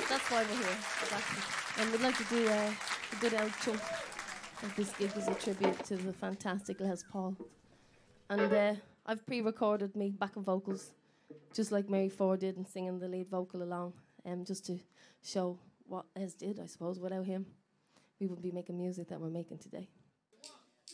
That's why we're here. Exactly. And we'd like to do a good out chunk of this gig as a tribute to the fantastic Les Paul. And I've pre-recorded me backing vocals, just like Mary Ford did, and singing the lead vocal along, just to show what Les did, I suppose. Without him, we wouldn't be making music that we're making today.